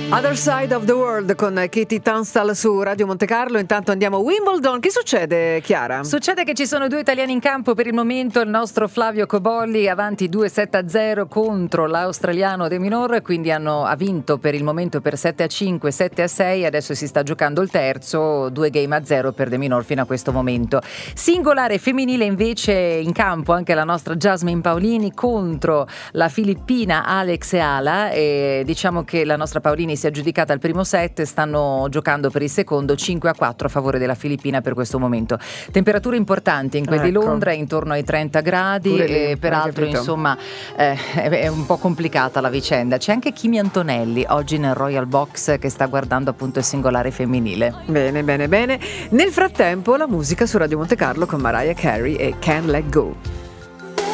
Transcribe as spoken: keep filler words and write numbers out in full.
Other Side of the World con Katie Tunstall su Radio Monte Carlo. Intanto andiamo a Wimbledon. Che succede, Chiara? Succede che ci sono due italiani in campo per il momento. Il nostro Flavio Cobolli avanti due sette a zero contro l'australiano De Minaur, quindi hanno, ha vinto per il momento per sette a cinque, sette a sei. Adesso si sta giocando il terzo, due game a zero per De Minaur fino a questo momento. Singolare femminile invece in campo anche la nostra Jasmine Paolini contro la filippina Alex Eala, e diciamo che la nostra Paolini si è aggiudicata il primo set, stanno giocando per il secondo, cinque a quattro a favore della Filippina per questo momento. Temperature importanti in quel ecco. di Londra, intorno ai trenta gradi, lì, e peraltro insomma eh, è un po' complicata la vicenda. C'è anche Kimi Antonelli oggi nel Royal Box che sta guardando appunto il singolare femminile. Bene, bene, bene. Nel frattempo la musica su Radio Monte Carlo con Mariah Carey e Can't Let Go.